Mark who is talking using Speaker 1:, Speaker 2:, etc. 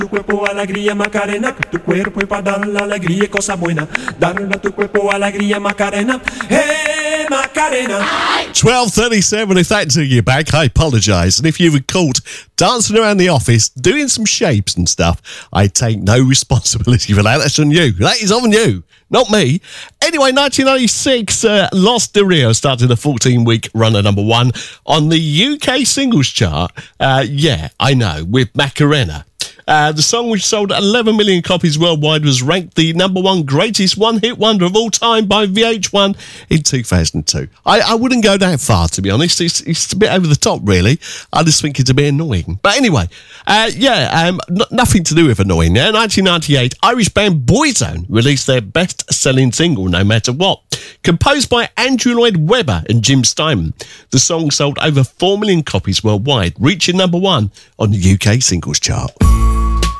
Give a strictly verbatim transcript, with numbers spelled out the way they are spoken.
Speaker 1: Tu cuerpo alegría Macarena, que tu cuerpo es para dar la alegría y cosa buena. Darle a tu cuerpo alegría Macarena, hey Macarena.
Speaker 2: twelve thirty-seven, if that took you back, I apologise. And if you were caught dancing around the office, doing some shapes and stuff, I take no responsibility for that. That's on you. That is on you, not me. Anyway, nineteen ninety-six, uh, Los de Rio started a fourteen-week run at number one on the U K singles chart. Uh, yeah, I know, with Macarena. Uh, the song, which sold eleven million copies worldwide, was ranked the number one greatest one-hit wonder of all time by V H one in two thousand two. I, I wouldn't go that far, to be honest. It's, it's a bit over the top, really. I just think it's a bit annoying. But anyway, uh, yeah, um, n- nothing to do with annoying. Now, nineteen ninety-eight, Irish band Boyzone released their best-selling single, No Matter What. Composed by Andrew Lloyd Webber and Jim Steinman, the song sold over four million copies worldwide, reaching number one on the U K singles chart.